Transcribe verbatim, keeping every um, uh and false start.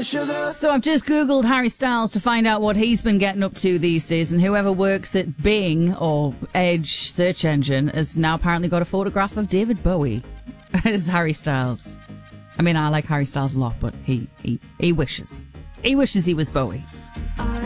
my sugar. So I've just Googled Harry Styles to find out what he's been getting up to these days, and whoever works at Bing or Edge search engine has now apparently got a photograph of David Bowie as Harry Styles. I mean, I like Harry Styles a lot, but he, he, he wishes. He wishes he was Bowie.